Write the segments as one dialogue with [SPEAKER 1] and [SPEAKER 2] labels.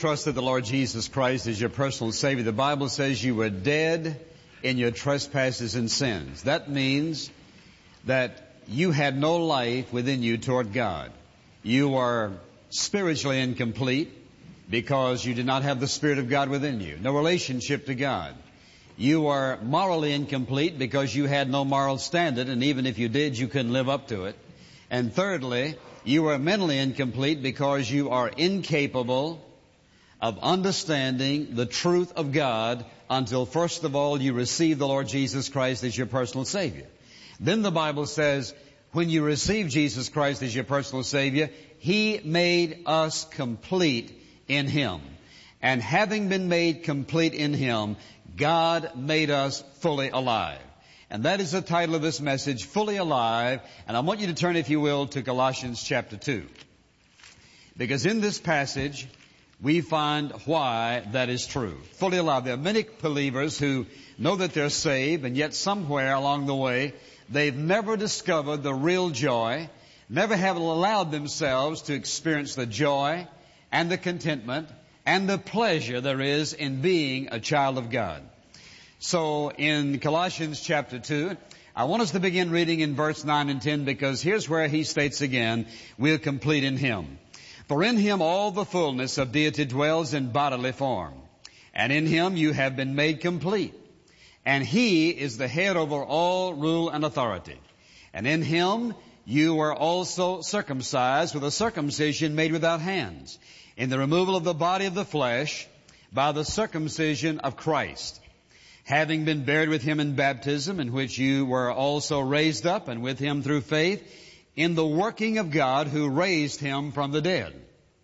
[SPEAKER 1] Trusted the Lord Jesus Christ as your personal Savior. The Bible says you were dead in your trespasses and sins. That means that you had no life within you toward God. You were spiritually incomplete because you did not have the Spirit of God within you. No relationship to God. You were morally incomplete because you had no moral standard, and even if you did, you couldn't live up to it. And thirdly, you were mentally incomplete because you are incapable of understanding the truth of God until first of all you receive the Lord Jesus Christ as your personal Savior. Then the Bible says, when you receive Jesus Christ as your personal Savior, He made us complete in Him. And having been made complete in Him, God made us fully alive. And that is the title of this message, Fully Alive. And I want you to turn, if you will, to Colossians chapter 2. Because in this passage, we find why that is true. Fully alive. There are many believers who know that they're saved, and yet somewhere along the way, they've never discovered the real joy, never have allowed themselves to experience the joy and the contentment and the pleasure there is in being a child of God. So in Colossians chapter 2, I want us to begin reading in verse 9 and 10, because here's where he states again, we're complete in Him. For in Him all the fullness of deity dwells in bodily form, and in Him you have been made complete. And He is the head over all rule and authority. And in Him you were also circumcised with a circumcision made without hands, in the removal of the body of the flesh by the circumcision of Christ, having been buried with Him in baptism, in which you were also raised up, and with Him through faith, in the working of God who raised Him from the dead.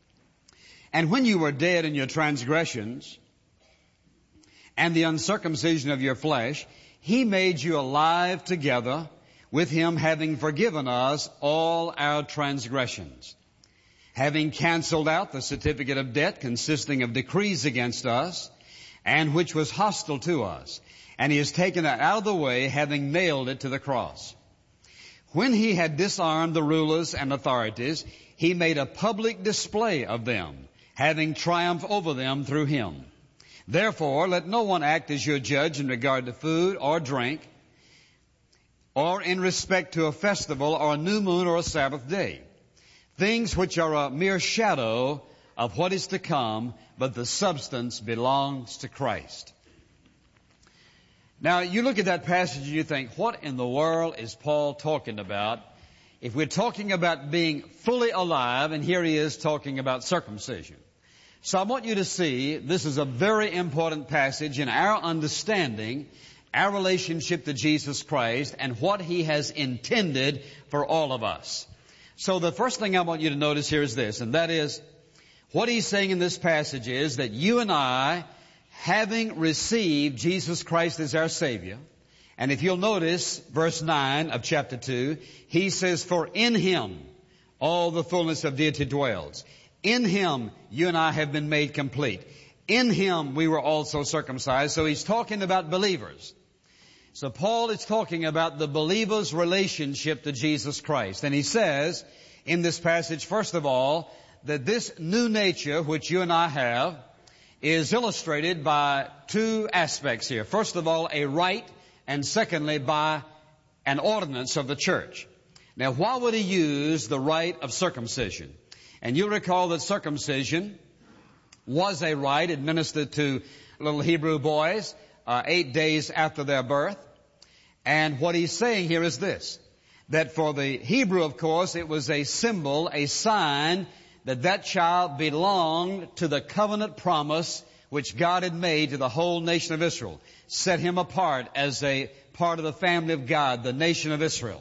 [SPEAKER 1] And when you were dead in your transgressions and the uncircumcision of your flesh, He made you alive together with Him, having forgiven us all our transgressions, having canceled out the certificate of debt consisting of decrees against us, and which was hostile to us. And He has taken it out of the way, having nailed it to the cross. When He had disarmed the rulers and authorities, He made a public display of them, having triumphed over them through Him. Therefore, let no one act as your judge in regard to food or drink, or in respect to a festival or a new moon or a Sabbath day, things which are a mere shadow of what is to come, but the substance belongs to Christ. Now, you look at that passage and you think, what in the world is Paul talking about? If we're talking about being fully alive, and here he is talking about circumcision. So I want you to see this is a very important passage in our understanding our relationship to Jesus Christ and what He has intended for all of us. So the first thing I want you to notice here is this, and that is, what he's saying in this passage is that you and I, having received Jesus Christ as our Savior, and if you'll notice verse 9 of chapter 2, he says, for in Him all the fullness of deity dwells. In Him you and I have been made complete. In Him we were also circumcised. So he's talking about believers. So Paul is talking about the believer's relationship to Jesus Christ. And he says in this passage, first of all, that this new nature which you and I have is illustrated by two aspects here. First of all, a rite, and secondly, by an ordinance of the church. Now, why would he use the rite of circumcision? And you'll recall that circumcision was a rite administered to little Hebrew boys 8 days after their birth. And what he's saying here is this, that for the Hebrew, of course, it was a symbol, a sign that that child belonged to the covenant promise which God had made to the whole nation of Israel, set him apart as a part of the family of God, the nation of Israel.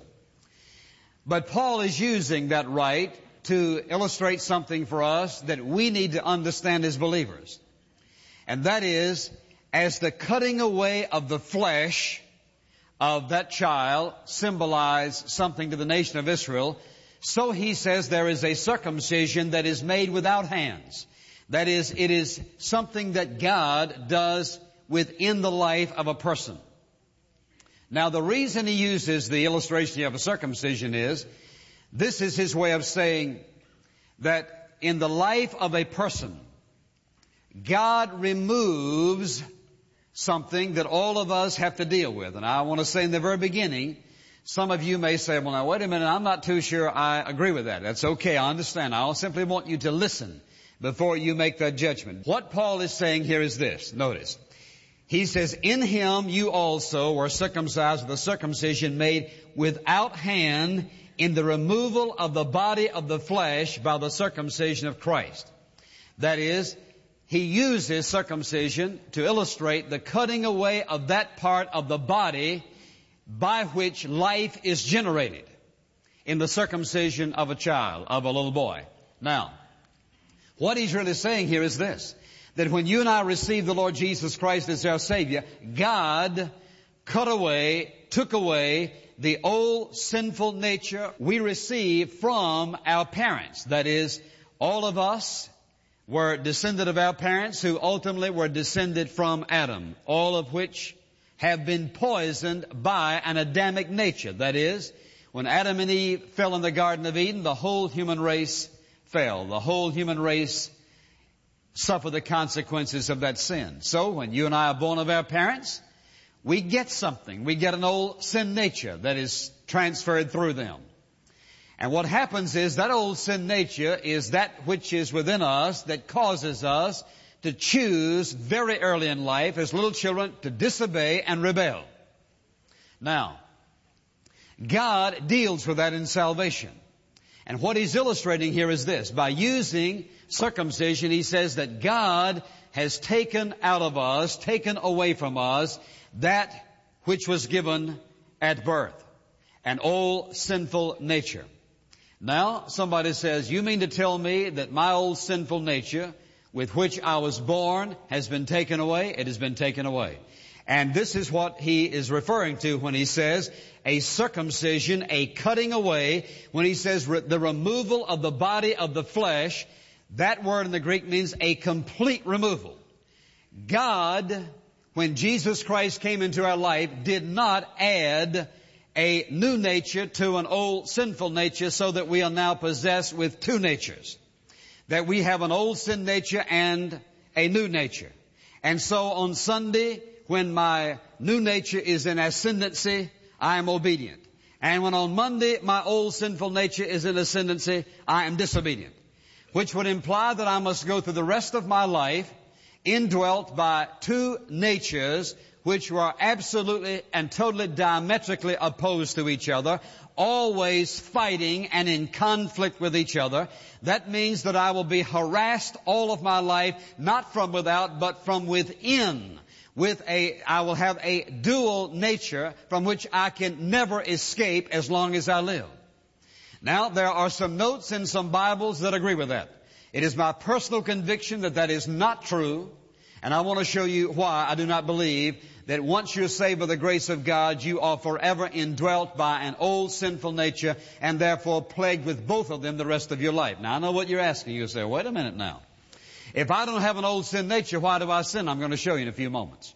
[SPEAKER 1] But Paul is using that rite to illustrate something for us that we need to understand as believers. And that is, as the cutting away of the flesh of that child symbolized something to the nation of Israel, so he says there is a circumcision that is made without hands. That is, it is something that God does within the life of a person. Now, the reason he uses the illustration of a circumcision is, this is his way of saying that in the life of a person, God removes something that all of us have to deal with. And I want to say in the very beginning, some of you may say, well, now, wait a minute, I'm not too sure I agree with that. That's okay, I understand. I simply want you to listen before you make that judgment. What Paul is saying here is this. Notice. He says, in him you also were circumcised with a circumcision made without hand in the removal of the body of the flesh by the circumcision of Christ. That is, he uses circumcision to illustrate the cutting away of that part of the body by which life is generated in the circumcision of a child, of a little boy. Now, what he's really saying here is this, that when you and I receive the Lord Jesus Christ as our Savior, God took away the old sinful nature we received from our parents. That is, all of us were descended of our parents who ultimately were descended from Adam, all of which have been poisoned by an Adamic nature. That is, when Adam and Eve fell in the Garden of Eden, the whole human race fell. The whole human race suffered the consequences of that sin. So when you and I are born of our parents, we get something. We get an old sin nature that is transferred through them. And what happens is that old sin nature is that which is within us that causes us to choose very early in life as little children to disobey and rebel. Now, God deals with that in salvation. And what he's illustrating here is this. By using circumcision, he says that God has taken out of us, taken away from us, that which was given at birth, an old sinful nature. Now, somebody says, you mean to tell me that my old sinful nature with which I was born has been taken away? It has been taken away. And this is what he is referring to when he says a circumcision, a cutting away. When he says the removal of the body of the flesh, that word in the Greek means a complete removal. God, when Jesus Christ came into our life, did not add a new nature to an old sinful nature so that we are now possessed with two natures. That we have an old sin nature and a new nature. And so on Sunday, when my new nature is in ascendancy, I am obedient. And when on Monday my old sinful nature is in ascendancy, I am disobedient. Which would imply that I must go through the rest of my life indwelt by two natures which were absolutely and totally diametrically opposed to each other, always fighting and in conflict with each other. That means that I will be harassed all of my life, not from without, but from within. I will have a dual nature from which I can never escape as long as I live. Now, there are some notes in some Bibles that agree with that. It is my personal conviction that that is not true, and I want to show you why I do not believe that once you're saved by the grace of God, you are forever indwelt by an old sinful nature and therefore plagued with both of them the rest of your life. Now, I know what you're asking. You say, wait a minute now. If I don't have an old sin nature, why do I sin? I'm going to show you in a few moments.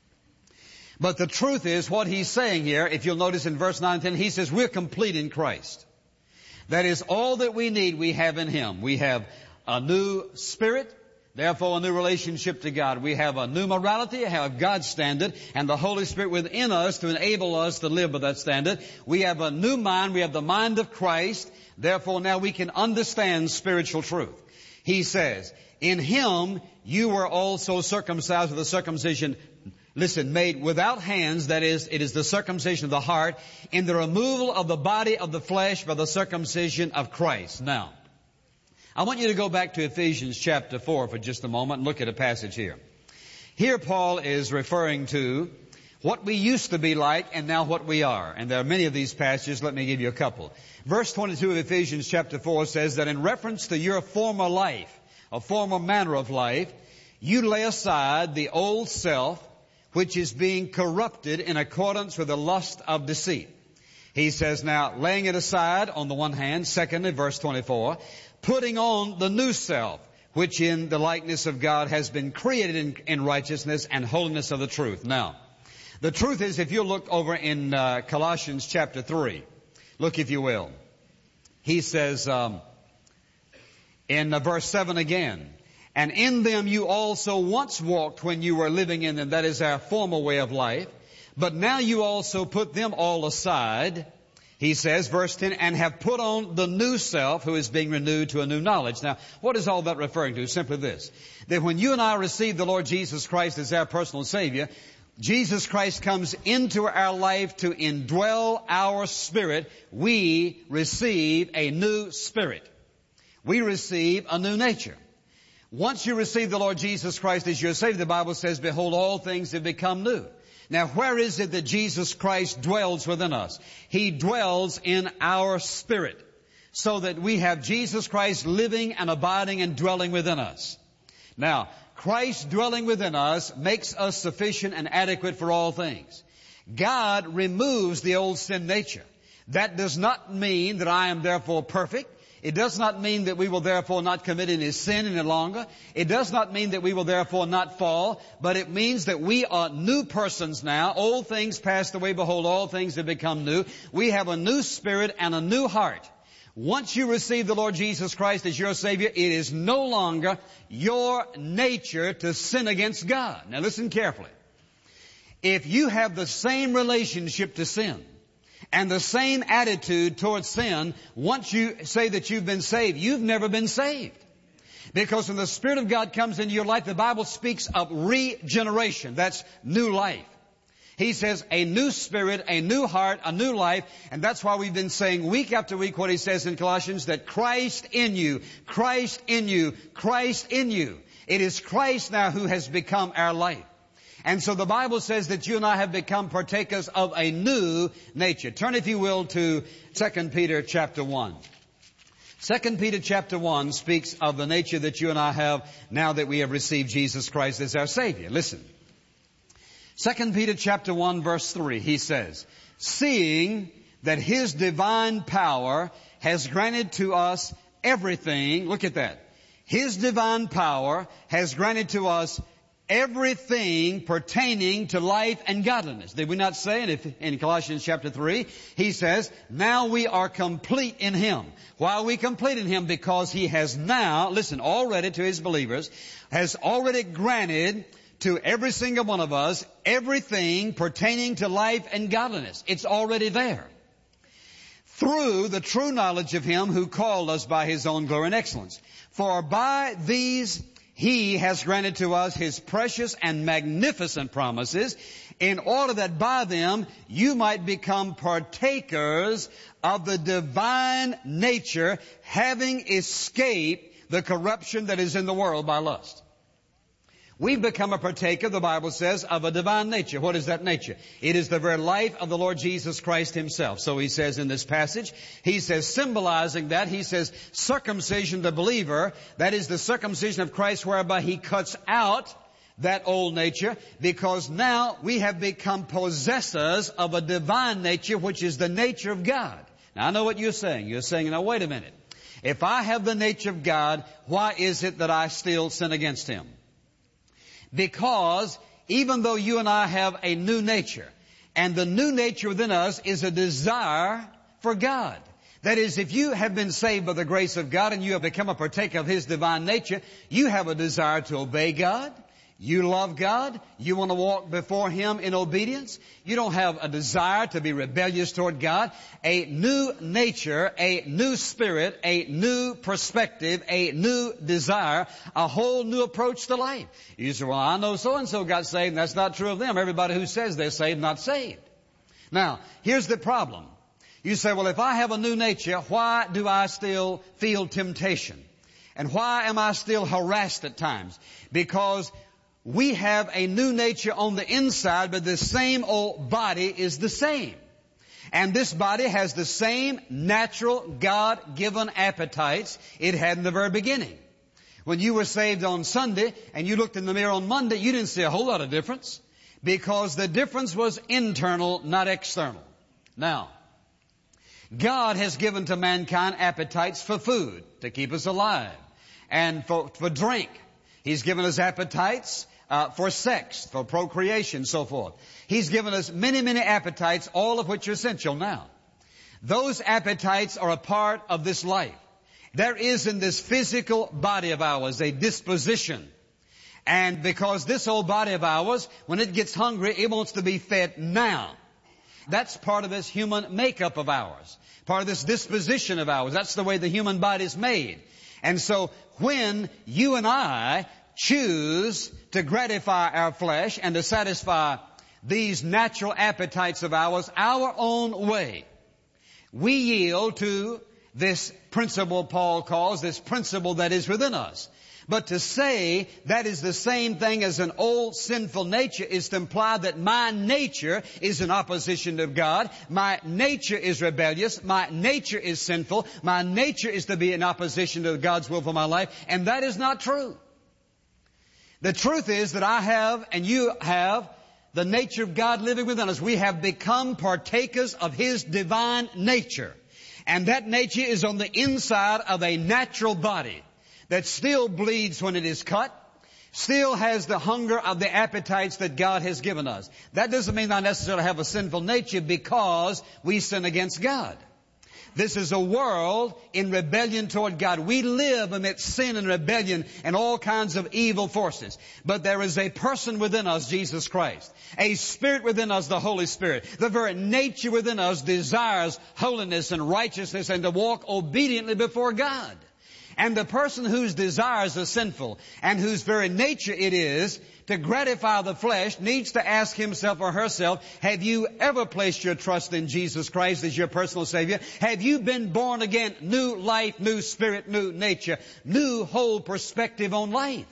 [SPEAKER 1] But the truth is, what he's saying here, if you'll notice in verse 9 and 10, he says we're complete in Christ. That is, all that we need we have in him. We have a new spirit, therefore a new relationship to God. We have a new morality, have God's standard, and the Holy Spirit within us to enable us to live by that standard. We have a new mind. We have the mind of Christ. Therefore now we can understand spiritual truth. He says, in him you were also circumcised with a circumcision, listen, made without hands, that is, it is the circumcision of the heart, in the removal of the body of the flesh by the circumcision of Christ. Now, I want you to go back to Ephesians chapter 4 for just a moment and look at a passage here. Here Paul is referring to what we used to be like and now what we are. And there are many of these passages. Let me give you a couple. Verse 22 of Ephesians chapter 4 says that in reference to your former life, a former manner of life, you lay aside the old self, which is being corrupted in accordance with the lust of deceit. He says now, laying it aside on the one hand, secondly, verse 24, putting on the new self, which in the likeness of God has been created in righteousness and holiness of the truth. Now, the truth is, if you look over in Colossians chapter 3, look if you will. He says in verse 7 again, And in them you also once walked when you were living in them. That is our former way of life. But now you also put them all aside, he says, verse 10, and have put on the new self who is being renewed to a new knowledge. Now, what is all that referring to? Simply this, that when you and I receive the Lord Jesus Christ as our personal Savior, Jesus Christ comes into our life to indwell our spirit. We receive a new spirit. We receive a new nature. Once you receive the Lord Jesus Christ as your Savior, the Bible says, behold, all things have become new. Now, where is it that Jesus Christ dwells within us? He dwells in our spirit, so that we have Jesus Christ living and abiding and dwelling within us. Now, Christ dwelling within us makes us sufficient and adequate for all things. God removes the old sin nature. That does not mean that I am therefore perfect. It does not mean that we will therefore not commit any sin any longer. It does not mean that we will therefore not fall, but it means that we are new persons now. Old things passed away, behold, all things have become new. We have a new spirit and a new heart. Once you receive the Lord Jesus Christ as your Savior, it is no longer your nature to sin against God. Now listen carefully. If you have the same relationship to sin, and the same attitude towards sin, once you say that you've been saved, you've never been saved. Because when the Spirit of God comes into your life, the Bible speaks of regeneration. That's new life. He says a new spirit, a new heart, a new life. And that's why we've been saying week after week what he says in Colossians, that Christ in you, Christ in you, Christ in you. It is Christ now who has become our life. And so the Bible says that you and I have become partakers of a new nature. Turn, if you will, to 2 Peter chapter 1. 2 Peter chapter 1 speaks of the nature that you and I have now that we have received Jesus Christ as our Savior. Listen. 2 Peter chapter 1 verse 3, he says, seeing that His divine power has granted to us everything, look at that. His divine power has granted to us everything pertaining to life and godliness. Did we not say it in Colossians chapter 3? He says, now we are complete in Him. Why are we complete in Him? Because He has now, listen, already to His believers, has already granted to every single one of us everything pertaining to life and godliness. It's already there. Through the true knowledge of Him who called us by His own glory and excellence. For by these He has granted to us His precious and magnificent promises, in order that by them you might become partakers of the divine nature, having escaped the corruption that is in the world by lust. We've become a partaker, the Bible says, of a divine nature. What is that nature? It is the very life of the Lord Jesus Christ Himself. So he says in this passage, he says, symbolizing that, he says, circumcision, the believer, that is the circumcision of Christ whereby He cuts out that old nature, because now we have become possessors of a divine nature, which is the nature of God. Now I know what you're saying. You're saying, now wait a minute. If I have the nature of God, why is it that I still sin against Him? Because even though you and I have a new nature, and the new nature within us is a desire for God. That is, if you have been saved by the grace of God and you have become a partaker of His divine nature, you have a desire to obey God. You love God. You want to walk before Him in obedience. You don't have a desire to be rebellious toward God. A new nature, a new spirit, a new perspective, a new desire, a whole new approach to life. You say, well, I know so-and-so got saved, and that's not true of them. Everybody who says they're saved, not saved. Now, here's the problem. You say, well, if I have a new nature, why do I still feel temptation? And why am I still harassed at times? Because we have a new nature on the inside, but the same old body is the same. And this body has the same natural, God-given appetites it had in the very beginning. When you were saved on Sunday and you looked in the mirror on Monday, you didn't see a whole lot of difference, because the difference was internal, not external. Now, God has given to mankind appetites for food to keep us alive, and for drink. He's given us appetites for sex, for procreation, so forth. He's given us many, many appetites, all of which are essential now. Those appetites are a part of this life. There is in this physical body of ours a disposition. And because this old body of ours, when it gets hungry, it wants to be fed now. That's part of this human makeup of ours. Part of this disposition of ours. That's the way the human body is made. And so when you and I choose to gratify our flesh and to satisfy these natural appetites of ours our own way, we yield to this principle Paul calls, this principle that is within us. But to say that is the same thing as an old sinful nature is to imply that my nature is in opposition to God. My nature is rebellious. My nature is sinful. My nature is to be in opposition to God's will for my life. And that is not true. The truth is that I have and you have the nature of God living within us. We have become partakers of His divine nature. And that nature is on the inside of a natural body that still bleeds when it is cut, still has the hunger of the appetites that God has given us. That doesn't mean I necessarily have a sinful nature because we sin against God. This is a world in rebellion toward God. We live amidst sin and rebellion and all kinds of evil forces. But there is a person within us, Jesus Christ. A spirit within us, the Holy Spirit. The very nature within us desires holiness and righteousness and to walk obediently before God. And the person whose desires are sinful and whose very nature it is to gratify the flesh needs to ask himself or herself, have you ever placed your trust in Jesus Christ as your personal Savior? Have you been born again? New life, new spirit, new nature, new whole perspective on life.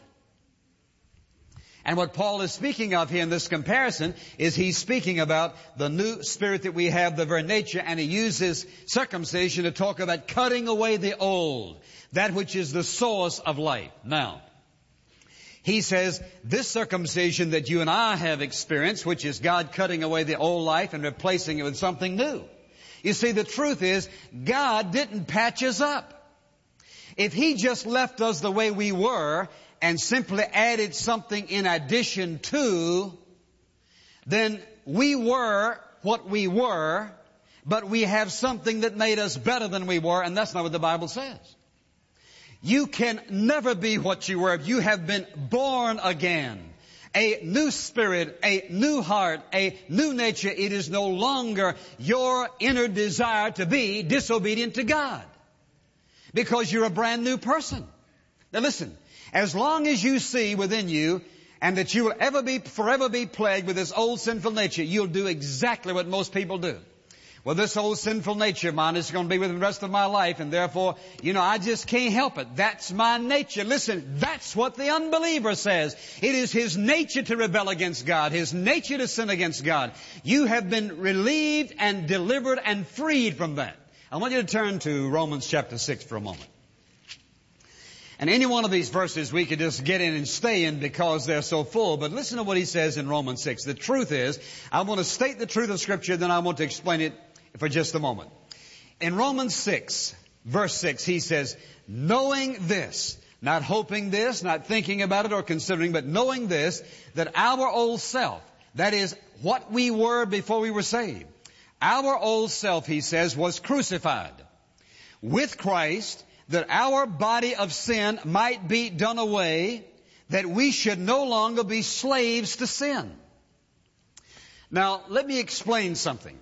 [SPEAKER 1] And what Paul is speaking of here in this comparison is he's speaking about the new spirit that we have, the very nature, and he uses circumcision to talk about cutting away the old, that which is the source of life. Now, he says this circumcision that you and I have experienced, which is God cutting away the old life and replacing it with something new. You see, the truth is, God didn't patch us up. If He just left us the way we were and simply added something in addition to, then we were what we were, but we have something that made us better than we were, and that's not what the Bible says. You can never be what you were. You have been born again. A new spirit, a new heart, a new nature. It is no longer your inner desire to be disobedient to God, because you're a brand new person. Now listen, as long as you see within you and that you will forever be plagued with this old sinful nature, you'll do exactly what most people do. Well, this old sinful nature of mine is going to be with me the rest of my life, and therefore, I just can't help it. That's my nature. Listen, that's what the unbeliever says. It is his nature to rebel against God, his nature to sin against God. You have been relieved and delivered and freed from that. I want you to turn to Romans chapter 6 for a moment. And any one of these verses we could just get in and stay in because they're so full. But listen to what he says in Romans 6. The truth is, I want to state the truth of Scripture, then I want to explain it for just a moment. In Romans 6, verse 6, he says, knowing this, not hoping this, not thinking about it or considering, but knowing this, that our old self, that is what we were before we were saved, our old self, he says, was crucified with Christ, that our body of sin might be done away, that we should no longer be slaves to sin. Now, let me explain something.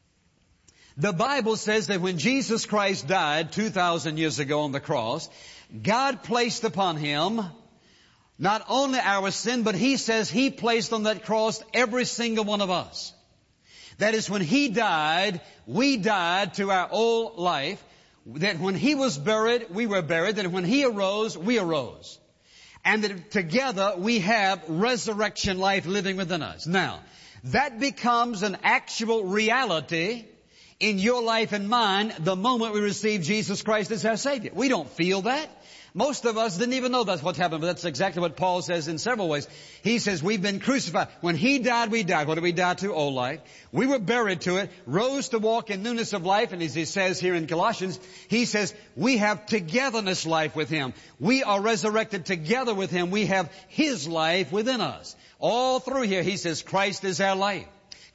[SPEAKER 1] The Bible says that when Jesus Christ died 2,000 years ago on the cross, God placed upon Him not only our sin, but He says He placed on that cross every single one of us. That is, when He died, we died to our old life. That when He was buried, we were buried. That when He arose, we arose. And that together we have resurrection life living within us. Now, that becomes an actual reality in your life and mine the moment we receive Jesus Christ as our Savior. We don't feel that. Most of us didn't even know that's what happened, but that's exactly what Paul says in several ways. He says we've been crucified. When He died, we died. What did we die to? Old life. We were buried to it, rose to walk in newness of life, and as he says here in Colossians, he says we have togetherness life with Him. We are resurrected together with Him. We have His life within us. All through here, he says Christ is our life.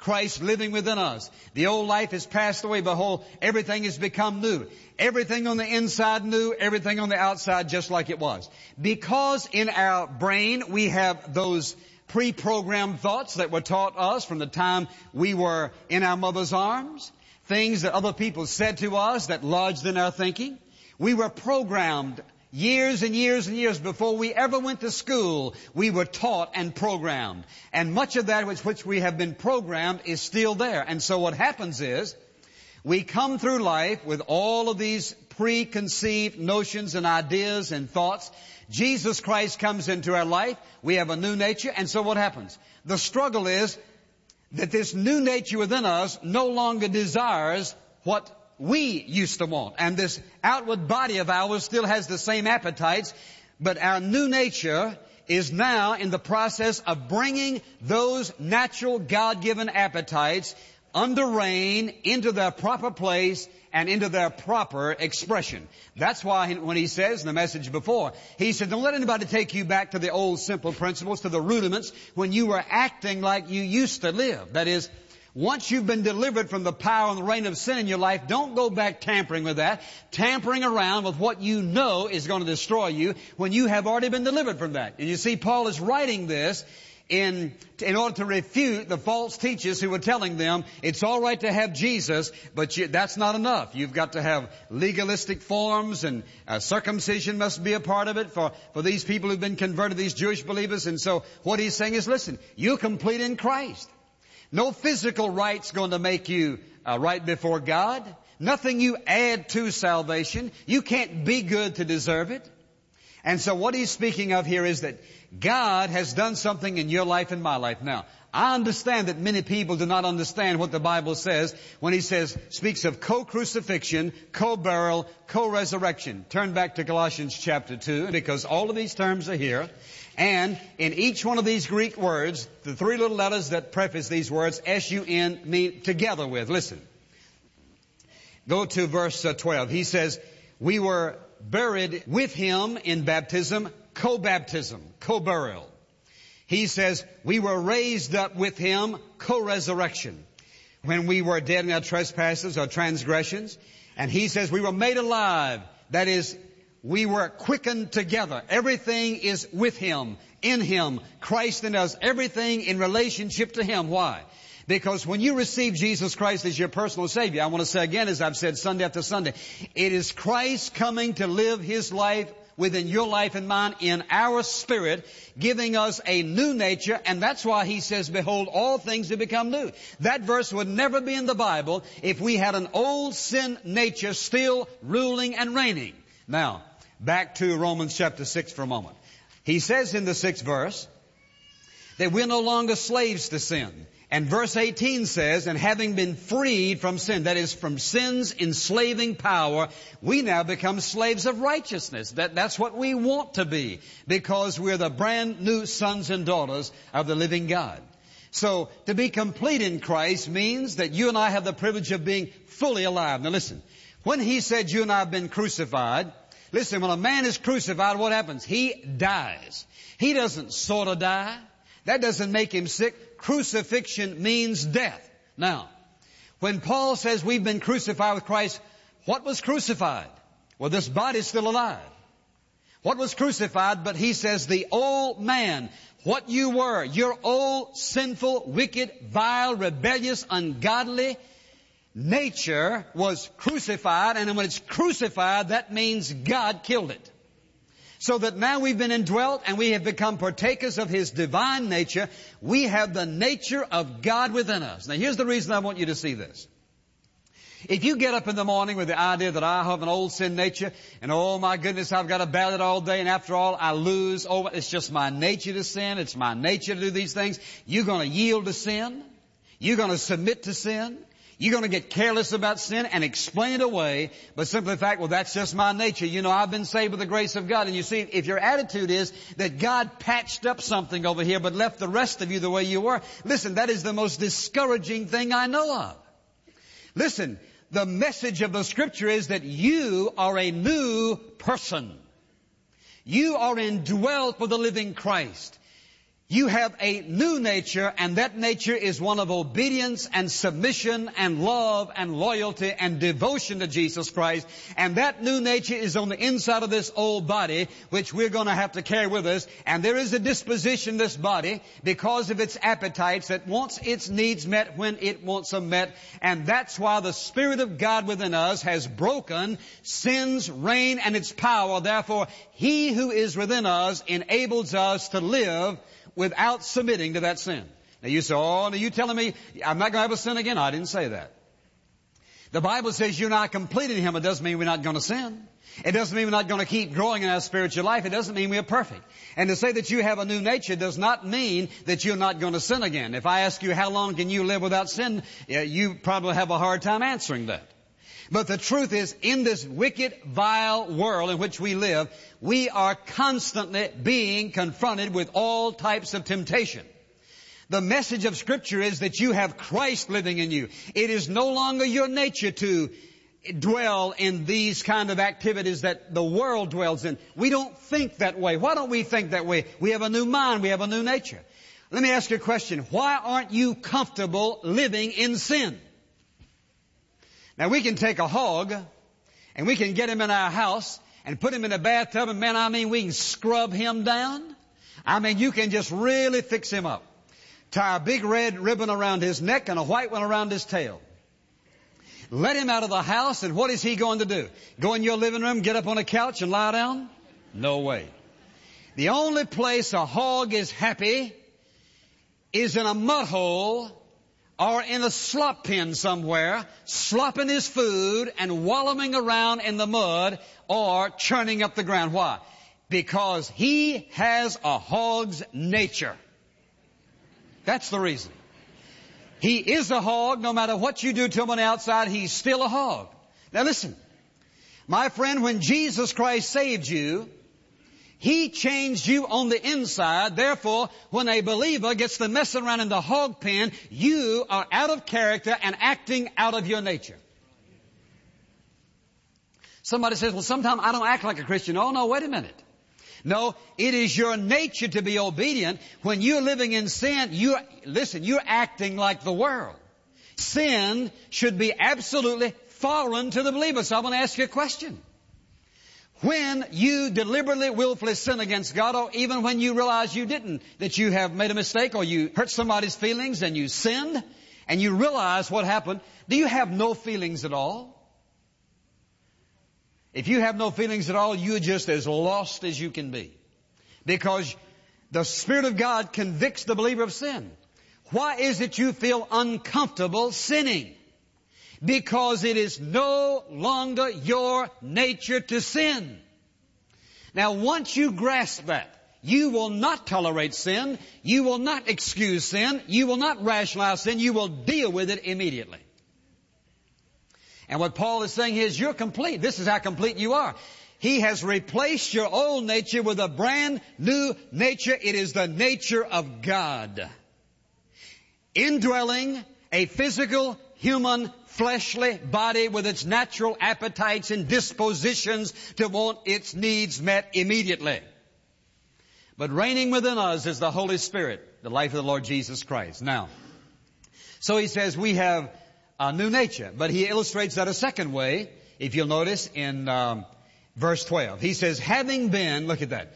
[SPEAKER 1] Christ living within us. The old life has passed away. Behold, everything has become new. Everything on the inside new, everything on the outside just like it was. Because in our brain we have those pre-programmed thoughts that were taught us from the time we were in our mother's arms. Things that other people said to us that lodged in our thinking. We were programmed years and years and years before we ever went to school. We were taught and programmed. And much of that which we have been programmed is still there. And so what happens is we come through life with all of these preconceived notions and ideas and thoughts. Jesus Christ comes into our life. We have a new nature. And so what happens? The struggle is that this new nature within us no longer desires what we used to want. And this outward body of ours still has the same appetites, but our new nature is now in the process of bringing those natural God-given appetites under rein into their proper place and into their proper expression. That's why when he says in the message before, he said, don't let anybody take you back to the old simple principles, to the rudiments, when you were acting like you used to live. That is, once you've been delivered from the power and the reign of sin in your life, don't go back tampering with that, tampering around with what you know is going to destroy you when you have already been delivered from that. And you see, Paul is writing this in order to refute the false teachers who were telling them it's all right to have Jesus, but that's not enough. You've got to have legalistic forms, and circumcision must be a part of it for these people who've been converted, these Jewish believers. And so what he's saying is, listen, you're complete in Christ. No physical right's going to make you right before God. Nothing you add to salvation. You can't be good to deserve it. And so what he's speaking of here is that God has done something in your life and my life. Now, I understand that many people do not understand what the Bible says when he speaks of co-crucifixion, co-burial, co-resurrection. Turn back to Colossians chapter 2, because all of these terms are here. And in each one of these Greek words, the three little letters that preface these words, S-U-N, mean together with. Listen. Go to verse 12. He says, we were buried with him in baptism, co-baptism, co-burial. He says, we were raised up with him, co-resurrection, when we were dead in our trespasses or transgressions. And he says, we were made alive. That is, we were quickened together. Everything is with him, in him, Christ in us. Everything in relationship to him. Why? Because when you receive Jesus Christ as your personal Savior, I want to say again, as I've said Sunday after Sunday, it is Christ coming to live his life within your life and mine in our spirit, giving us a new nature. And that's why he says, behold, all things have become new. That verse would never be in the Bible if we had an old sin nature still ruling and reigning. Now, back to Romans chapter 6 for a moment. He says in the 6th verse that we're no longer slaves to sin. And verse 18 says, and having been freed from sin, that is, from sin's enslaving power, we now become slaves of righteousness. That's what we want to be, because we're the brand new sons and daughters of the living God. So, to be complete in Christ means that you and I have the privilege of being fully alive. Now listen, when he said you and I have been crucified, listen, when a man is crucified, what happens? He dies. He doesn't sort of die. That doesn't make him sick. Crucifixion means death. Now, when Paul says we've been crucified with Christ, what was crucified? Well, this body's still alive. What was crucified? But he says the old man, what you were, your old sinful, wicked, vile, rebellious, ungodly nature was crucified. And when it's crucified, that means God killed it. So that now we've been indwelt and we have become partakers of his divine nature. We have the nature of God within us. Now here's the reason I want you to see this. If you get up in the morning with the idea that I have an old sin nature and oh my goodness, I've got to battle it all day and after all I lose, oh it's just my nature to sin, it's my nature to do these things, you're going to yield to sin, you're going to submit to sin, you're going to get careless about sin and explain it away, but simply the fact, well, that's just my nature. You know, I've been saved by the grace of God. And you see, if your attitude is that God patched up something over here but left the rest of you the way you were, listen, that is the most discouraging thing I know of. Listen, the message of the Scripture is that you are a new person. You are indwelt with the living Christ. You have a new nature, and that nature is one of obedience and submission and love and loyalty and devotion to Jesus Christ. And that new nature is on the inside of this old body, which we're going to have to carry with us. And there is a disposition in this body because of its appetites that wants its needs met when it wants them met. And that's why the Spirit of God within us has broken sin's reign and its power. Therefore, He who is within us enables us to live without submitting to that sin. Now you say, oh, are you telling me I'm not going to have a sin again? I didn't say that. The Bible says you're not complete in Him. It doesn't mean we're not going to sin. It doesn't mean we're not going to keep growing in our spiritual life. It doesn't mean we're perfect. And to say that you have a new nature does not mean that you're not going to sin again. If I ask you how long can you live without sin, you probably have a hard time answering that. But the truth is, in this wicked, vile world in which we live, we are constantly being confronted with all types of temptation. The message of Scripture is that you have Christ living in you. It is no longer your nature to dwell in these kind of activities that the world dwells in. We don't think that way. Why don't we think that way? We have a new mind. We have a new nature. Let me ask you a question. Why aren't you comfortable living in sin? Now we can take a hog and we can get him in our house and put him in a bathtub and we can scrub him down. You can just really fix him up. Tie a big red ribbon around his neck and a white one around his tail. Let him out of the house, and what is he going to do? Go in your living room, get up on a couch and lie down? No way. The only place a hog is happy is in a mud hole or in a slop pen somewhere, slopping his food and wallowing around in the mud or churning up the ground. Why? Because he has a hog's nature. That's the reason. He is a hog. No matter what you do to him on the outside, he's still a hog. Now listen, my friend, when Jesus Christ saved you, He changed you on the inside. Therefore, when a believer gets to messing around in the hog pen, you are out of character and acting out of your nature. Somebody says, well, sometimes I don't act like a Christian. Oh, no, wait a minute. No, it is your nature to be obedient. When you're living in sin, you're acting like the world. Sin should be absolutely foreign to the believer. So I want to ask you a question. When you deliberately, willfully sin against God, or even when you realize you didn't, that you have made a mistake, or you hurt somebody's feelings and you sinned, and you realize what happened, do you have no feelings at all? If you have no feelings at all, you're just as lost as you can be. Because the Spirit of God convicts the believer of sin. Why is it you feel uncomfortable sinning? Because it is no longer your nature to sin. Now, once you grasp that, you will not tolerate sin. You will not excuse sin. You will not rationalize sin. You will deal with it immediately. And what Paul is saying is, you're complete. This is how complete you are. He has replaced your old nature with a brand new nature. It is the nature of God. Indwelling a physical, human, fleshly body with its natural appetites and dispositions to want its needs met immediately. But reigning within us is the Holy Spirit, the life of the Lord Jesus Christ. Now, so he says we have a new nature, but he illustrates that a second way, if you'll notice in verse 12. He says, having been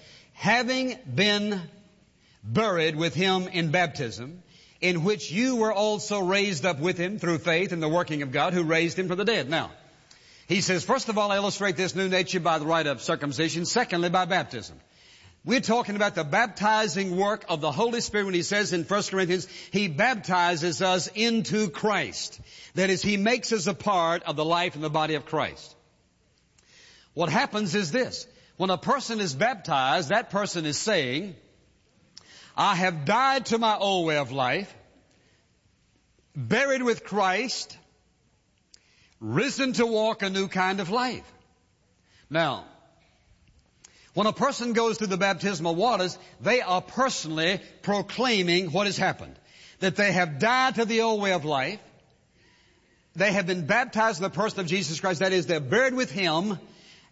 [SPEAKER 1] buried with him in baptism, in which you were also raised up with him through faith in the working of God who raised him from the dead. Now, he says, first of all, I illustrate this new nature by the rite of circumcision. Secondly, by baptism. We're talking about the baptizing work of the Holy Spirit when he says in 1 Corinthians, he baptizes us into Christ. That is, he makes us a part of the life and the body of Christ. What happens is this. When a person is baptized, that person is saying, I have died to my old way of life, buried with Christ, risen to walk a new kind of life. Now, when a person goes through the baptismal waters, they are personally proclaiming what has happened. That they have died to the old way of life. They have been baptized in the person of Jesus Christ. That is, they're buried with him.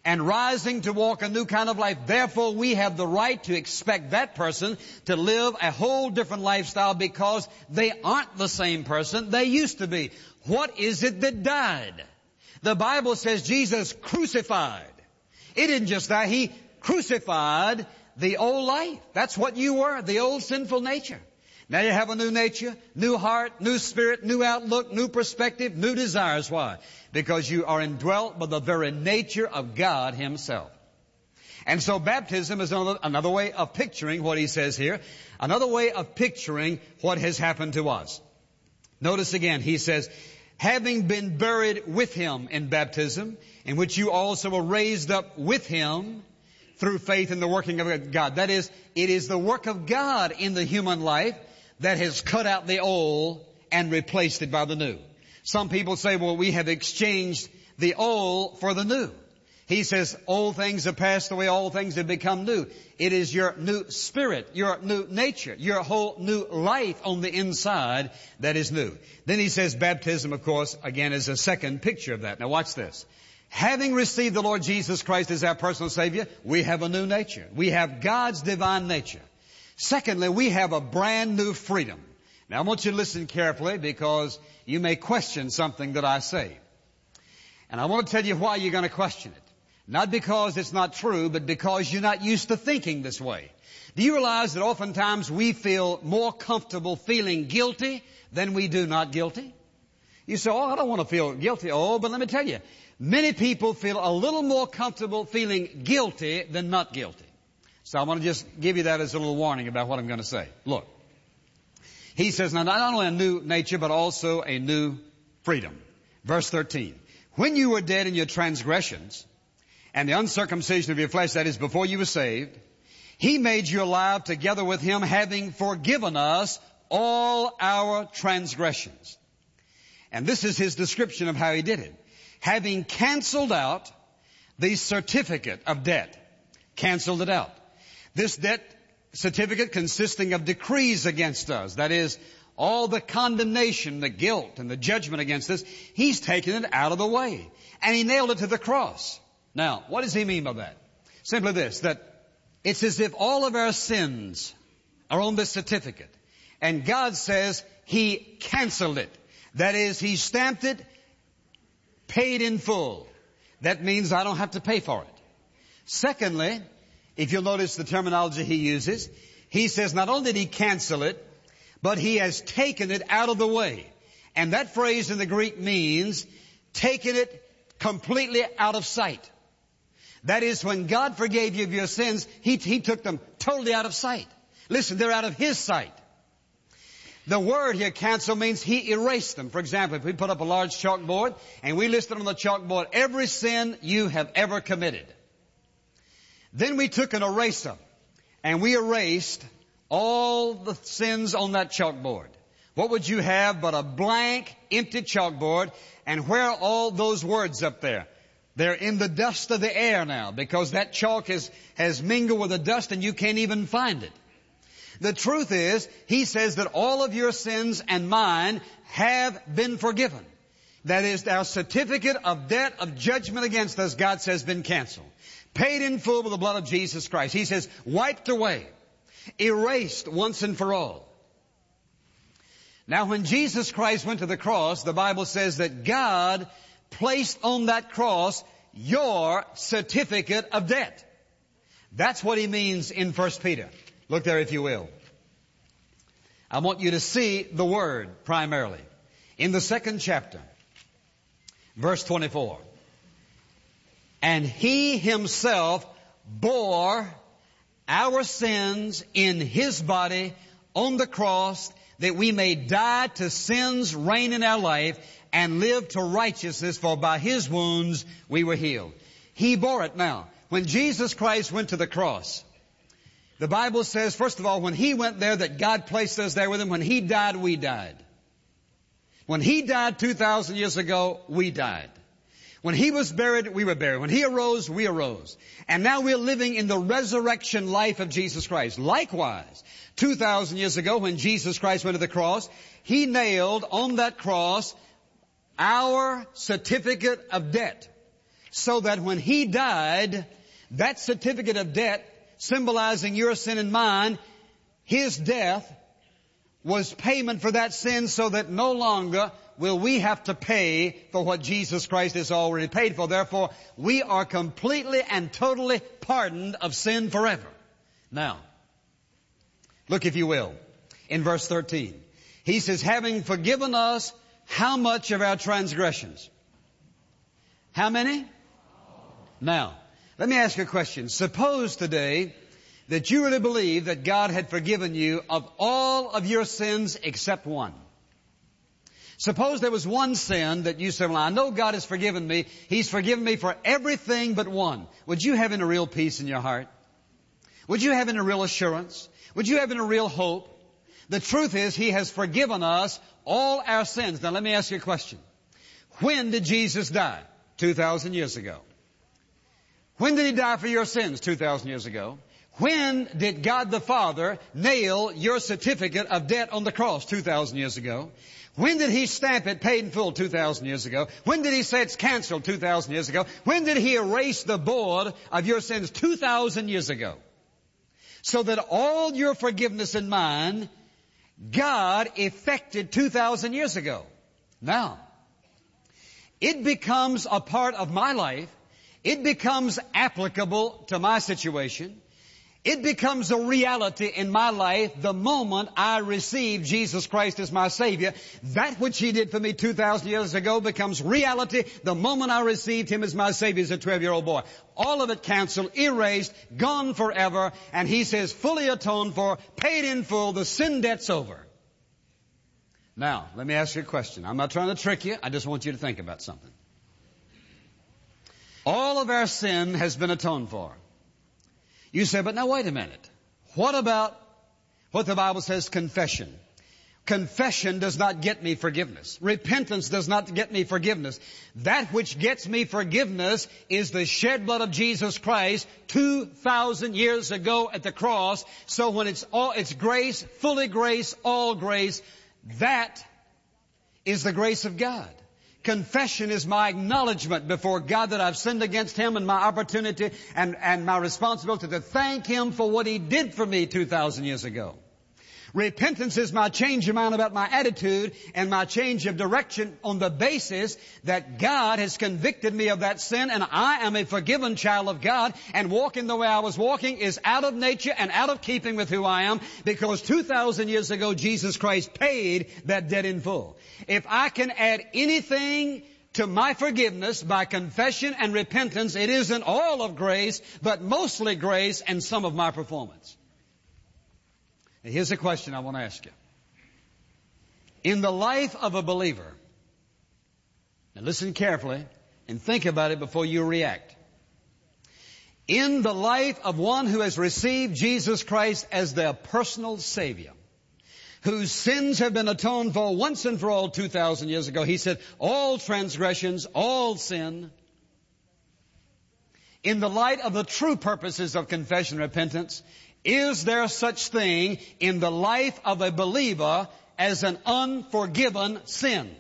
[SPEAKER 1] and rising to walk a new kind of life. Therefore, we have the right to expect that person to live a whole different lifestyle because they aren't the same person they used to be. What is it that died? The Bible says Jesus crucified. It didn't just die. He crucified the old life. That's what you were, the old sinful nature. Now you have a new nature, new heart, new spirit, new outlook, new perspective, new desires. Why? Because you are indwelt by the very nature of God Himself. And so baptism is another way of picturing what he says here, another way of picturing what has happened to us. Notice again, he says, having been buried with Him in baptism, in which you also were raised up with Him through faith in the working of God. That is, it is the work of God in the human life that has cut out the old and replaced it by the new. Some people say, well, we have exchanged the old for the new. He says, old things have passed away, all things have become new. It is your new spirit, your new nature, your whole new life on the inside that is new. Then he says baptism, of course, again is a second picture of that. Now watch this. Having received the Lord Jesus Christ as our personal Savior, we have a new nature. We have God's divine nature. Secondly, we have a brand new freedom. Now I want you to listen carefully because you may question something that I say. And I want to tell you why you're going to question it. Not because it's not true, but because you're not used to thinking this way. Do you realize that oftentimes we feel more comfortable feeling guilty than we do not guilty? You say, oh, I don't want to feel guilty. Oh, but let me tell you, many people feel a little more comfortable feeling guilty than not guilty. So I want to just give you that as a little warning about what I'm going to say. Look, he says, now not only a new nature, but also a new freedom. Verse 13, when you were dead in your transgressions, and the uncircumcision of your flesh, that is, before you were saved, He made you alive together with Him, having forgiven us all our transgressions. And this is His description of how He did it. Having canceled out the certificate of debt. Canceled it out. This debt certificate consisting of decrees against us. That is, all the condemnation, the guilt, and the judgment against us. He's taken it out of the way. And He nailed it to the cross. Now, what does He mean by that? Simply this, that it's as if all of our sins are on this certificate. And God says He canceled it. That is, He stamped it, paid in full. That means I don't have to pay for it. Secondly, if you'll notice the terminology He uses, He says not only did He cancel it, but He has taken it out of the way. And that phrase in the Greek means taken it completely out of sight. That is, when God forgave you of your sins, He took them totally out of sight. Listen, they're out of His sight. The word here, cancel, means He erased them. For example, if we put up a large chalkboard and we listed on the chalkboard every sin you have ever committed. Then we took an eraser and we erased all the sins on that chalkboard. What would you have but a blank, empty chalkboard? And where are all those words up there? They're in the dust of the air now because that chalk has mingled with the dust and you can't even find it. The truth is, He says that all of your sins and mine have been forgiven. That is, our certificate of debt of judgment against us, God says, been canceled. Paid in full with the blood of Jesus Christ. He says, wiped away, erased once and for all. Now, when Jesus Christ went to the cross, the Bible says that God placed on that cross your certificate of debt. That's what He means in 1 Peter. Look there if you will. I want you to see the word primarily. In the 2nd chapter, verse 24. And He Himself bore our sins in His body on the cross, that we may die to sin's reign in our life and live to righteousness, for by His wounds we were healed. He bore it. Now, when Jesus Christ went to the cross, the Bible says, first of all, when He went there, that God placed us there with Him. When He died, we died. When He died 2,000 years ago, we died. When He was buried, we were buried. When He arose, we arose. And now we're living in the resurrection life of Jesus Christ. Likewise, 2,000 years ago, when Jesus Christ went to the cross, He nailed on that cross our certificate of debt. so that when He died, that certificate of debt symbolizing your sin and mine, His death was payment for that sin, so that no longer will we have to pay for what Jesus Christ has already paid for. Therefore, we are completely and totally pardoned of sin forever. Now, look if you will, in verse 13. He says, having forgiven us how much of our transgressions? How many? Now, let me ask you a question. Suppose today that you really believe that God had forgiven you of all of your sins except one. Suppose there was one sin that you said, well, I know God has forgiven me. He's forgiven me for everything but one. Would you have any real peace in your heart? Would you have any real assurance? Would you have any real hope? The truth is, He has forgiven us all our sins. Now let me ask you a question. When did Jesus die? 2,000 years ago. When did He die for your sins? 2,000 years ago. When did God the Father nail your certificate of debt on the cross? 2,000 years ago. When did He stamp it paid in full? 2,000 years ago. When did He say it's canceled? 2,000 years ago. When did He erase the board of your sins? 2,000 years ago. So that all your forgiveness and mine, God effected 2,000 years ago. Now, it becomes a part of my life. It becomes applicable to my situation. It becomes a reality in my life the moment I receive Jesus Christ as my Savior. That which He did for me 2,000 years ago becomes reality the moment I received Him as my Savior as a 12-year-old boy. All of it canceled, erased, gone forever, and He says fully atoned for, paid in full, the sin debt's over. Now, let me ask you a question. I'm not trying to trick you. I just want you to think about something. All of our sin has been atoned for. You say, but now wait a minute. What about what the Bible says, confession? Confession does not get me forgiveness. Repentance does not get me forgiveness. That which gets me forgiveness is the shed blood of Jesus Christ 2,000 years ago at the cross. So when it's grace, fully grace, all grace, that is the grace of God. Confession is my acknowledgement before God that I've sinned against Him, and my opportunity and my responsibility to thank Him for what He did for me 2,000 years ago. Repentance is my change of mind about my attitude and my change of direction on the basis that God has convicted me of that sin, and I am a forgiven child of God, and walking the way I was walking is out of nature and out of keeping with who I am, because 2,000 years ago Jesus Christ paid that debt in full. If I can add anything to my forgiveness by confession and repentance, it isn't all of grace, but mostly grace and some of my performance. Now, here's a question I want to ask you. In the life of a believer, now listen carefully and think about it before you react. In the life of one who has received Jesus Christ as their personal Savior, whose sins have been atoned for once and for all 2,000 years ago, He said, all transgressions, all sin. In the light of the true purposes of confession and repentance, is there such thing in the life of a believer as an unforgiven sin?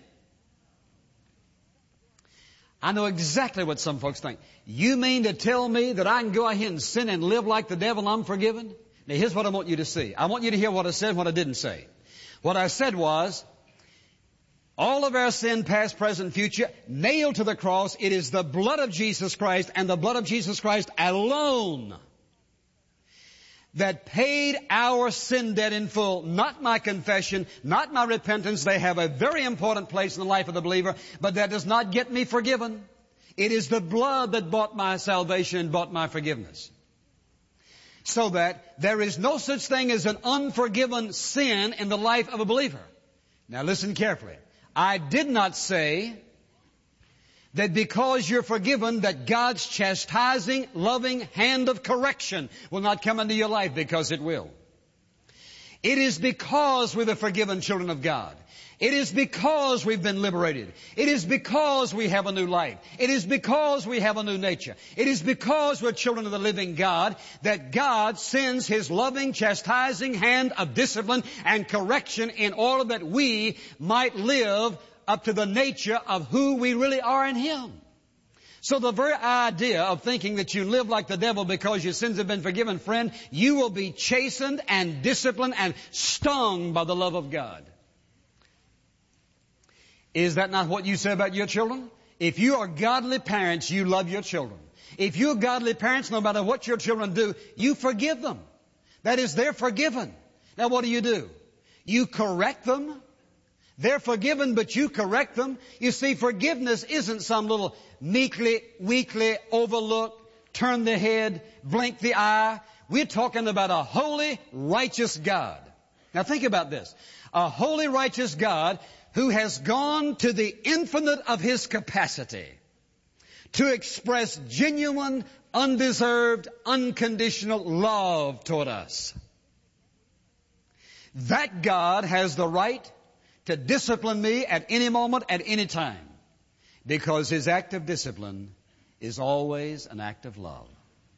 [SPEAKER 1] I know exactly what some folks think. You mean to tell me that I can go ahead and sin and live like the devil and I'm forgiven? Now here's what I want you to see. I want you to hear what I said and what I didn't say. What I said was, all of our sin, past, present, future, nailed to the cross. It is the blood of Jesus Christ and the blood of Jesus Christ alone that paid our sin debt in full. Not my confession, not my repentance. They have a very important place in the life of the believer, but that does not get me forgiven. It is the blood that bought my salvation and bought my forgiveness. So that there is no such thing as an unforgiven sin in the life of a believer. Now listen carefully. I did not say that because you're forgiven that God's chastising, loving hand of correction will not come into your life, because it will. It is because we're the forgiven children of God. It is because we've been liberated. It is because we have a new life. It is because we have a new nature. It is because we're children of the living God that God sends His loving, chastising hand of discipline and correction in order that we might live up to the nature of who we really are in Him. So the very idea of thinking that you live like the devil because your sins have been forgiven, friend, you will be chastened and disciplined and stung by the love of God. Is that not what you say about your children? If you are godly parents, you love your children. If you're godly parents, no matter what your children do, you forgive them. That is, they're forgiven. Now what do? You correct them. They're forgiven, but you correct them. You see, forgiveness isn't some little meekly, weakly overlook, turn the head, blink the eye. We're talking about a holy, righteous God. Now think about this. A holy, righteous God who has gone to the infinite of His capacity to express genuine, undeserved, unconditional love toward us. That God has the right to discipline me at any moment, at any time, because His act of discipline is always an act of love.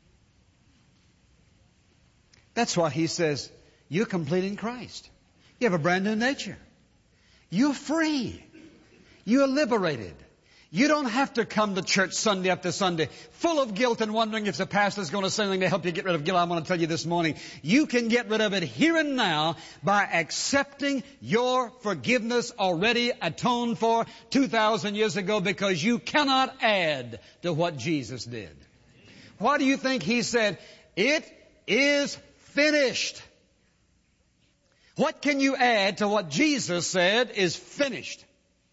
[SPEAKER 1] That's why He says, you're complete in Christ. You have a brand new nature. You're free. You're liberated. You don't have to come to church Sunday after Sunday full of guilt and wondering if the pastor's going to say anything to help you get rid of guilt. I want to tell you this morning, you can get rid of it here and now by accepting your forgiveness already atoned for 2,000 years ago, because you cannot add to what Jesus did. Why do you think He said, it is finished? What can you add to what Jesus said is finished?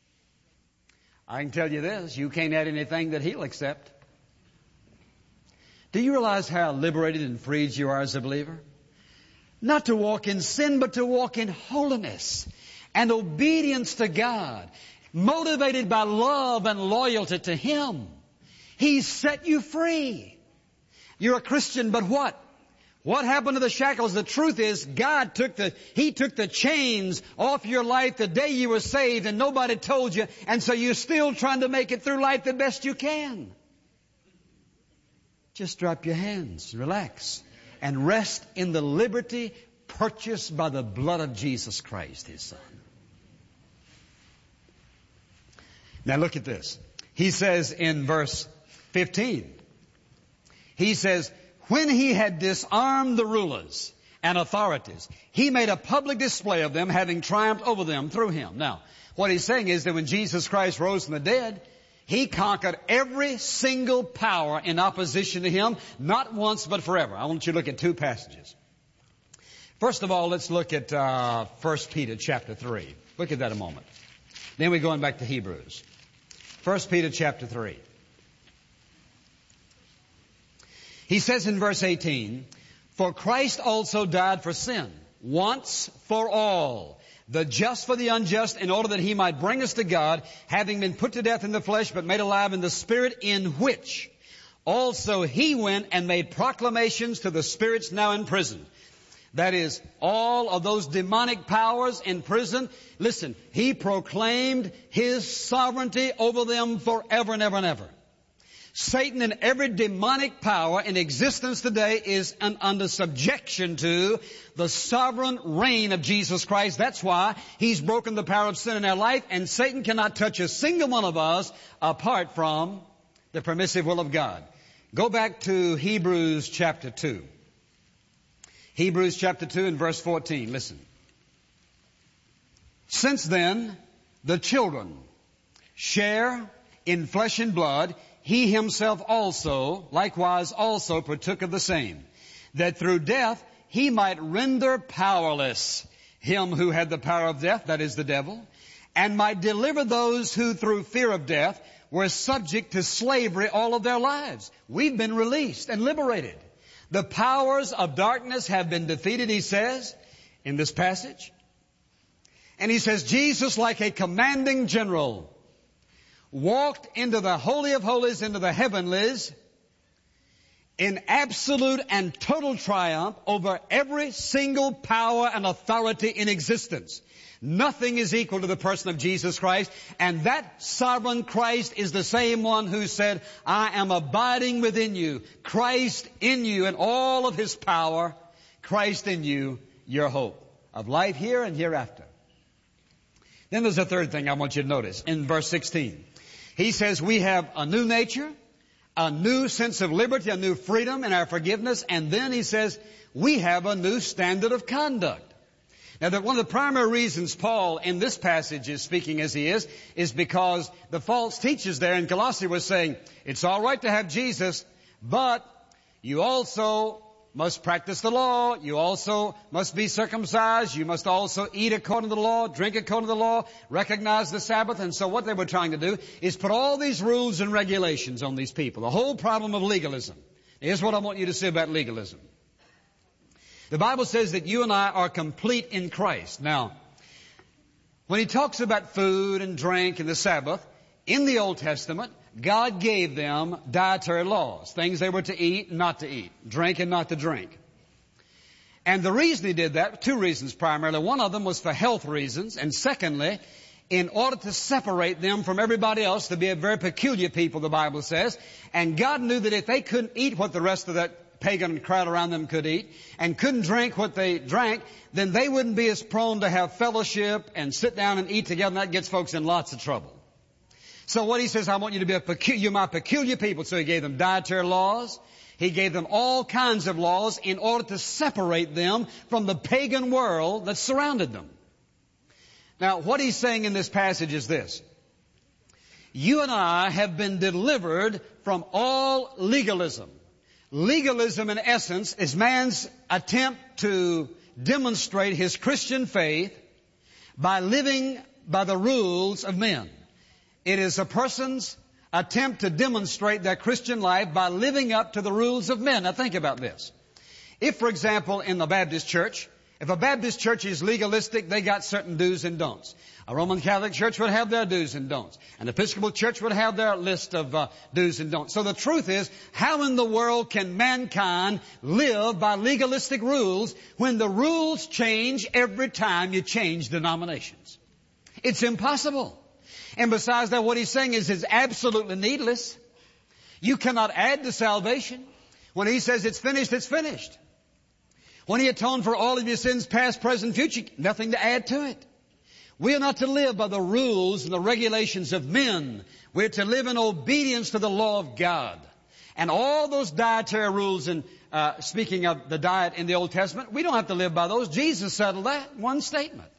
[SPEAKER 1] I can tell you this, you can't add anything that He'll accept. Do you realize how liberated and freed you are as a believer? Not to walk in sin, but to walk in holiness and obedience to God, motivated by love and loyalty to Him. He's set you free. You're a Christian, but what? What happened to the shackles? The truth is, He took the chains off your life the day you were saved, and nobody told you, and so you're still trying to make it through life the best you can. Just drop your hands, relax, and rest in the liberty purchased by the blood of Jesus Christ, His Son. Now look at this. He says in verse 15, He says, when He had disarmed the rulers and authorities, He made a public display of them, having triumphed over them through Him. Now, what He's saying is that when Jesus Christ rose from the dead, He conquered every single power in opposition to Him, not once but forever. I want you to look at two passages. First of all, let's look at 1 Peter chapter 3. Look at that a moment. Then we're going back to Hebrews. 1 Peter chapter 3. He says in verse 18, for Christ also died for sin, once for all, the just for the unjust, in order that He might bring us to God, having been put to death in the flesh, but made alive in the Spirit, in which also He went and made proclamations to the spirits now in prison. That is, all of those demonic powers in prison. Listen, He proclaimed His sovereignty over them forever and ever and ever. Satan and every demonic power in existence today is under subjection to the sovereign reign of Jesus Christ. That's why He's broken the power of sin in our life, and Satan cannot touch a single one of us apart from the permissive will of God. Go back to Hebrews chapter 2. Hebrews chapter 2 and verse 14. Listen. Since then, the children share in flesh and blood, He Himself also, likewise also partook of the same, that through death He might render powerless him who had the power of death, that is the devil, and might deliver those who through fear of death were subject to slavery all of their lives. We've been released and liberated. The powers of darkness have been defeated, he says, in this passage. And he says, Jesus, like a commanding general, walked into the Holy of Holies, into the heavenlies, in absolute and total triumph over every single power and authority in existence. Nothing is equal to the person of Jesus Christ, and that sovereign Christ is the same one who said, I am abiding within you, Christ in you, and all of His power, Christ in you, your hope of life here and hereafter. Then there's a third thing I want you to notice in verse 16. He says we have a new nature, a new sense of liberty, a new freedom in our forgiveness. And then he says, we have a new standard of conduct. Now, one of the primary reasons Paul in this passage is speaking as he is because the false teachers there in Colossae were saying, it's all right to have Jesus, but you also must practice the law. You also must be circumcised. You must also eat according to the law, drink according to the law, recognize the Sabbath. And so what they were trying to do is put all these rules and regulations on these people. The whole problem of legalism. Here's what I want you to say about legalism. The Bible says that you and I are complete in Christ. Now, when he talks about food and drink and the Sabbath, in the Old Testament, God gave them dietary laws, things they were to eat and not to eat, drink and not to drink. And the reason he did that, two reasons primarily. One of them was for health reasons, and secondly, in order to separate them from everybody else, to be a very peculiar people, the Bible says. And God knew that if they couldn't eat what the rest of that pagan crowd around them could eat, and couldn't drink what they drank, then they wouldn't be as prone to have fellowship and sit down and eat together, and that gets folks in lots of trouble. So what he says, I want you to be you're my peculiar people. So he gave them dietary laws. He gave them all kinds of laws in order to separate them from the pagan world that surrounded them. Now, what he's saying in this passage is this. You and I have been delivered from all legalism. Legalism, in essence, is man's attempt to demonstrate his Christian faith by living by the rules of men. It is a person's attempt to demonstrate their Christian life by living up to the rules of men. Now think about this. If, for example, in the Baptist church, if a Baptist church is legalistic, they got certain do's and don'ts. A Roman Catholic church would have their do's and don'ts. An Episcopal church would have their list of do's and don'ts. So the truth is, how in the world can mankind live by legalistic rules when the rules change every time you change denominations? It's impossible. And besides that, what he's saying is it's absolutely needless. You cannot add to salvation. When he says it's finished, it's finished. When he atoned for all of your sins, past, present, future, nothing to add to it. We are not to live by the rules and the regulations of men. We're to live in obedience to the law of God. And all those dietary rules, and speaking of the diet in the Old Testament, we don't have to live by those. Jesus settled that in one statement.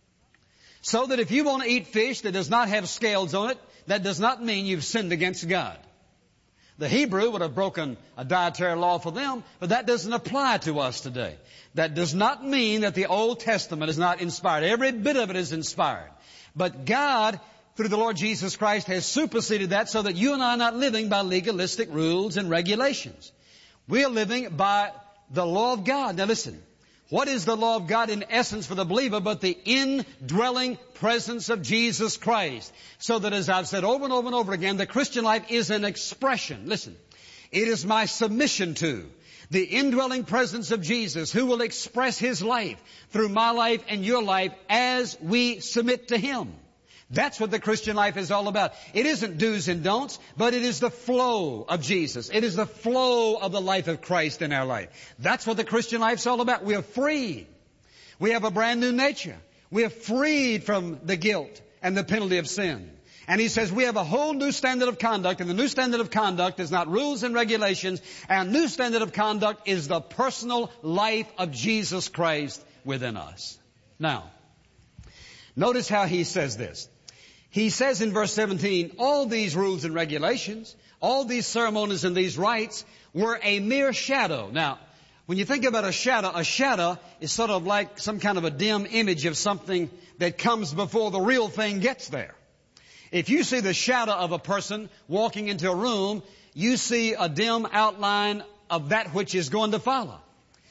[SPEAKER 1] So that if you want to eat fish that does not have scales on it, that does not mean you've sinned against God. The Hebrew would have broken a dietary law for them, but that doesn't apply to us today. That does not mean that the Old Testament is not inspired. Every bit of it is inspired. But God, through the Lord Jesus Christ, has superseded that so that you and I are not living by legalistic rules and regulations. We are living by the law of God. Now listen. What is the law of God in essence for the believer but the indwelling presence of Jesus Christ? So that, as I've said over and over and over again, the Christian life is an expression. Listen, it is my submission to the indwelling presence of Jesus, who will express His life through my life and your life as we submit to Him. That's what the Christian life is all about. It isn't do's and don'ts, but it is the flow of Jesus. It is the flow of the life of Christ in our life. That's what the Christian life is all about. We are free. We have a brand new nature. We are freed from the guilt and the penalty of sin. And he says we have a whole new standard of conduct, and the new standard of conduct is not rules and regulations. Our new standard of conduct is the personal life of Jesus Christ within us. Now, notice how he says this. He says in verse 17, all these rules and regulations, all these ceremonies and these rites were a mere shadow. Now, when you think about a shadow is sort of like some kind of a dim image of something that comes before the real thing gets there. If you see the shadow of a person walking into a room, you see a dim outline of that which is going to follow.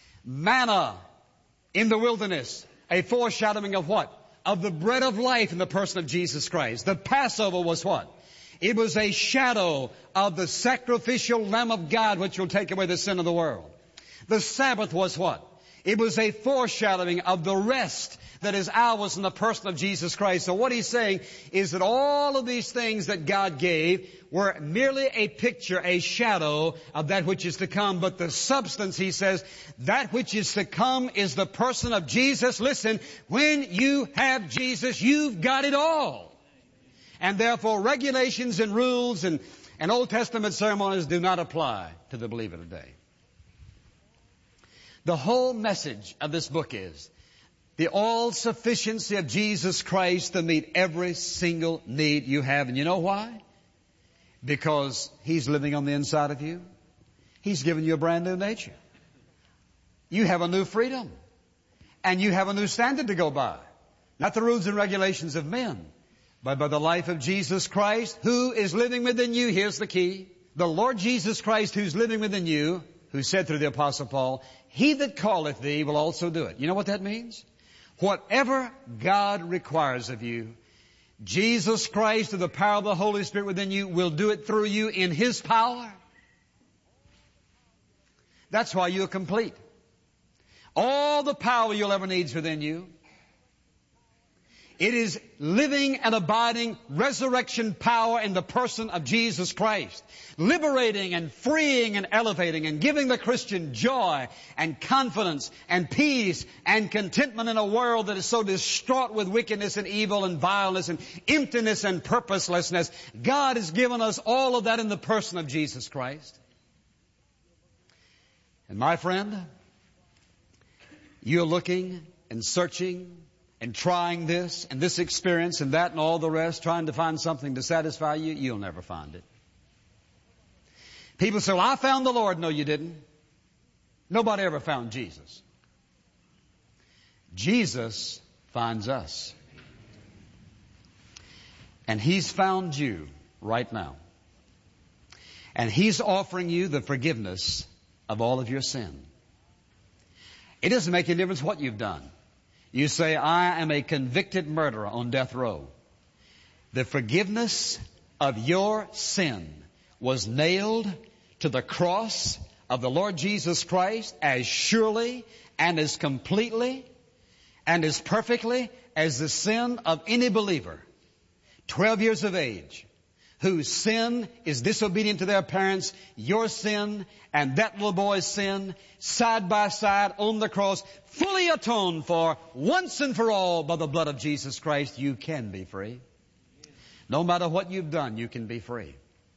[SPEAKER 1] Manna in the wilderness, a foreshadowing of what? Of the bread of life in the person of Jesus Christ. The Passover was what? It was a shadow of the sacrificial Lamb of God which will take away the sin of the world. The Sabbath was what? It was a foreshadowing of the rest that is ours in the person of Jesus Christ. So what he's saying is that all of these things that God gave were merely a picture, a shadow of that which is to come. But the substance, he says, that which is to come is the person of Jesus. Listen, when you have Jesus, you've got it all. And therefore regulations and rules and And Old Testament ceremonies do not apply to the believer today. The whole message of this book is the all-sufficiency of Jesus Christ to meet every single need you have. And you know why? Because He's living on the inside of you. He's given you a brand new nature. You have a new freedom. And you have a new standard to go by. Not the rules and regulations of men, but by the life of Jesus Christ, who is living within you. Here's the key. The Lord Jesus Christ, who's living within you, who said through the Apostle Paul, He that calleth thee will also do it. You know what that means? Whatever God requires of you, Jesus Christ, through the power of the Holy Spirit within you, will do it through you in His power. That's why you're complete. All the power you'll ever need is within you. It is living and abiding resurrection power in the person of Jesus Christ. Liberating and freeing and elevating and giving the Christian joy and confidence and peace and contentment in a world that is so distraught with wickedness and evil and vileness and emptiness and purposelessness. God has given us all of that in the person of Jesus Christ. And my friend, you're looking and searching and trying this and this experience and that and all the rest, trying to find something to satisfy you, you'll never find it. People say, well, I found the Lord. No, you didn't. Nobody ever found Jesus. Jesus finds us. And He's found you right now. And He's offering you the forgiveness of all of your sin. It doesn't make any difference what you've done. You say, I am a convicted murderer on death row. The forgiveness of your sin was nailed to the cross of the Lord Jesus Christ as surely and as completely and as perfectly as the sin of any believer, 12 years of age, whose sin is disobedient to their parents, your sin and that little boy's sin, side by side on the cross, fully atoned for once and for all by the blood of Jesus Christ. You can be free. No matter what you've done, you can be free.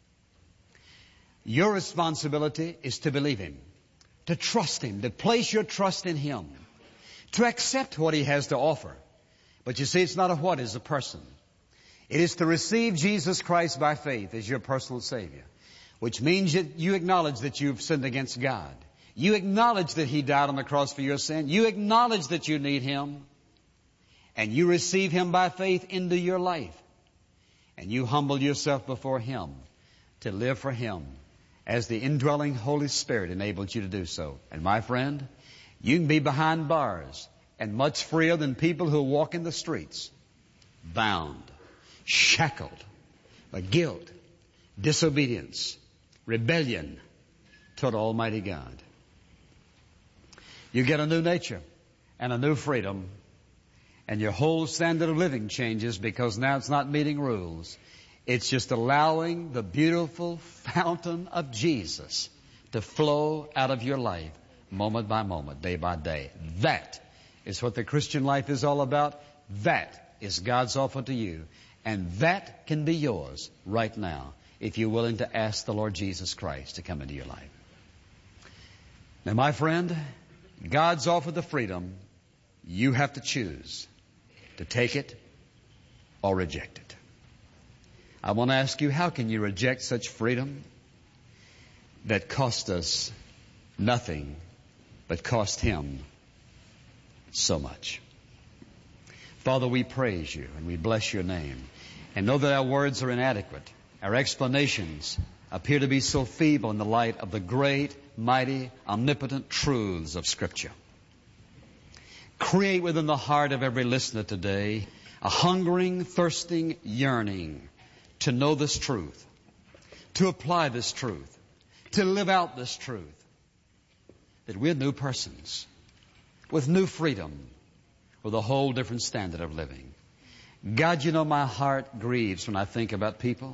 [SPEAKER 1] Your responsibility is to believe Him, to trust Him, to place your trust in Him, to accept what He has to offer. But you see, it's not a what, it's a person. It is to receive Jesus Christ by faith as your personal Savior, which means that you acknowledge that you've sinned against God. You acknowledge that He died on the cross for your sin. You acknowledge that you need Him. And you receive Him by faith into your life. And you humble yourself before Him to live for Him as the indwelling Holy Spirit enables you to do so. And my friend, you can be behind bars and much freer than people who walk in the streets, bound, shackled by guilt, disobedience, rebellion toward Almighty God. You get a new nature and a new freedom, and your whole standard of living changes because now it's not meeting rules. It's just allowing the beautiful fountain of Jesus to flow out of your life moment by moment, day by day. That is what the Christian life is all about. That is God's offer to you. And that can be yours right now if you're willing to ask the Lord Jesus Christ to come into your life. Now, my friend, God's offered the freedom. You have to choose to take it or reject it. I want to ask you, how can you reject such freedom that cost us nothing but cost Him so much? Father, we praise You and we bless Your name and know that our words are inadequate. Our explanations appear to be so feeble in the light of the great, mighty, omnipotent truths of Scripture. Create within the heart of every listener today a hungering, thirsting yearning to know this truth, to apply this truth, to live out this truth, that we're new persons with new freedom, with a whole different standard of living. God, You know my heart grieves when I think about people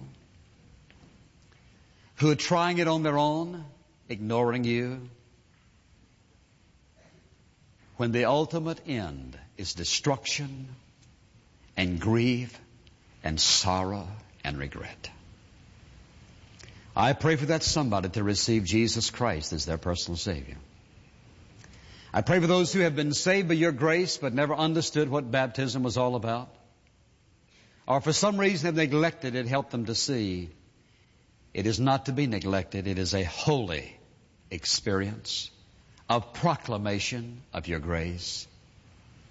[SPEAKER 1] who are trying it on their own, ignoring You, when the ultimate end is destruction and grief and sorrow and regret. I pray for that somebody to receive Jesus Christ as their personal Savior. I pray for those who have been saved by your grace but never understood what baptism was all about, or for some reason have neglected it. Help them to see it is not to be neglected. It is a holy experience of proclamation of your grace.